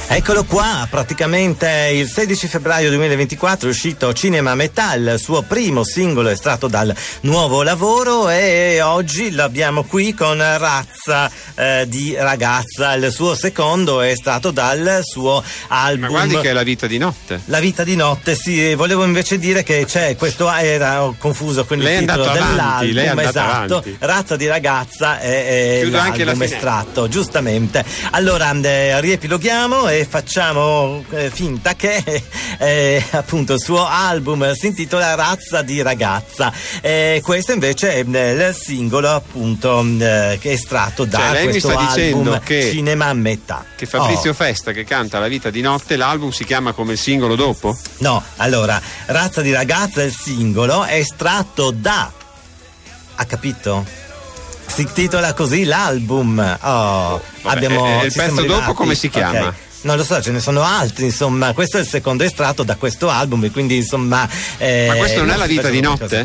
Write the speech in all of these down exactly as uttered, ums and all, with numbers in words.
Eccolo qua, praticamente il sedici febbraio duemilaventiquattro è uscito Cinema Metà, il suo primo singolo estratto dal nuovo lavoro, e oggi l'abbiamo qui con Razza eh, di ragazza. Il suo secondo è estratto dal suo album. Ma guardi che è La vita di notte. La vita di notte, sì, volevo invece dire che c'è questo, era confuso con il lei titolo dell'album, avanti, lei è esatto, avanti. Razza di ragazza è, è l'album estratto, giustamente. Allora eh, riepiloghiamo e facciamo eh, finta che eh, appunto il suo album si intitola Razza di ragazza, e questo invece è il singolo appunto eh, che è estratto da cioè, lei questo mi sta album dicendo che, Cinema a Metà, che Fabrizio oh. Festa che canta La vita di notte, l'album si chiama come il singolo dopo? No, allora Razza di ragazza, il singolo è estratto da, ha capito? Si intitola così l'album. Oh, vabbè, abbiamo e, e il pezzo dopo come si chiama? Okay. Non lo so, ce ne sono altri, insomma, questo è il secondo estratto da questo album e quindi insomma eh, ma questo non, non è La vita di notte? Cosa.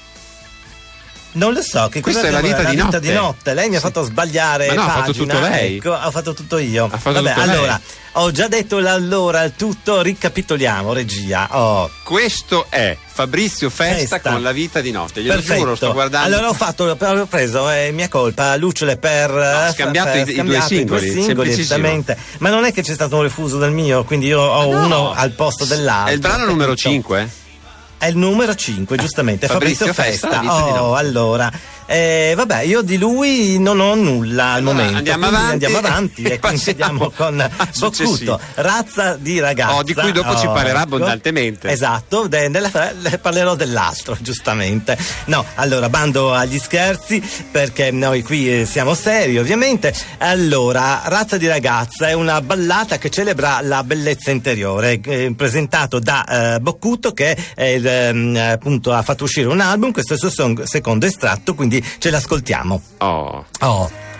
Non lo so, che questa cosa è La vita, la di, vita notte. di notte. Lei mi ha fatto sbagliare ma no, pagina. ha fatto tutto lei. Ecco, ho fatto tutto io. Ha fatto Vabbè, tutto allora, lei. ho già detto l'allora, il tutto, ricapitoliamo, regia. Oh. Questo è Fabrizio Festa, Festa con La vita di notte. Glielo giuro, sto guardando. Allora ho fatto, ho preso, è mia colpa, lucciole per no, scambiato, per, i, scambiato i due singoli, i due singoli esattamente. Ma non è che c'è stato un refuso del mio, quindi io ho no, uno al posto dell'altro. È il brano numero cinque? È il numero cinque, giustamente, Fabrizio, Fabrizio Festa. Festa oh, allora. Eh, vabbè, io di lui non ho nulla al allora, momento. Andiamo avanti, andiamo avanti e andiamo con Boccuto, Razza di ragazza. Oh, di cui dopo oh, ci parlerà ecco. abbondantemente. Esatto, de, de, de, parlerò dell'altro, giustamente. No, allora, bando agli scherzi, perché noi qui siamo seri, ovviamente. Allora, Razza di ragazza è una ballata che celebra la bellezza interiore, eh, presentato da eh, Boccuto, che eh, eh, appunto ha fatto uscire un album. Questo è il suo secondo estratto, quindi ce l'ascoltiamo. Oh. Oh.